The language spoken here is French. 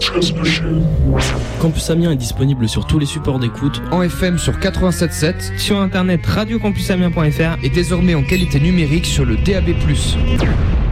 Campus Amiens est disponible sur tous les supports d'écoute. En FM sur 87.7, sur internet radiocampusamiens.fr et désormais en qualité numérique sur le DAB+.